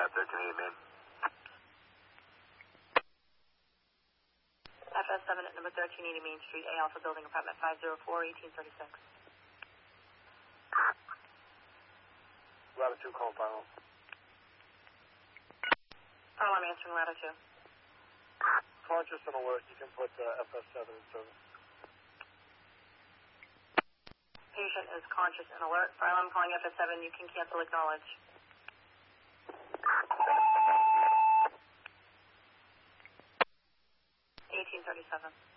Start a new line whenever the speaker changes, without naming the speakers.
1380 main.
FS7 at number 1380 Main Street, A Alpha Building, apartment 504, 1836.
Latitude, call final.
I'm answering Latitude.
Conscious and alert, you can put FS7 in service.
Patient is conscious and alert. File, I'm calling FS7. You can cancel acknowledge. 1837.